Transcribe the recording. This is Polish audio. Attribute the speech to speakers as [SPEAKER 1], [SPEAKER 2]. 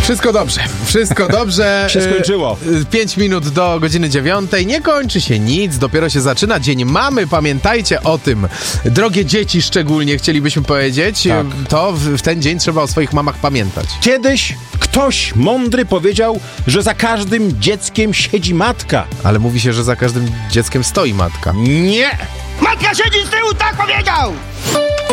[SPEAKER 1] Wszystko dobrze.
[SPEAKER 2] Się skończyło.
[SPEAKER 1] 5 minut do godziny 9. Nie kończy się nic, dopiero się zaczyna Dzień Mamy. Pamiętajcie o tym. Drogie dzieci szczególnie, chcielibyśmy powiedzieć,
[SPEAKER 2] Tak.
[SPEAKER 1] to w ten dzień trzeba o swoich mamach pamiętać.
[SPEAKER 2] Kiedyś ktoś mądry powiedział, że za każdym dzieckiem siedzi matka.
[SPEAKER 1] Ale mówi się, że za każdym dzieckiem stoi matka.
[SPEAKER 2] Nie!
[SPEAKER 3] Matka siedzi z tyłu, tak powiedział!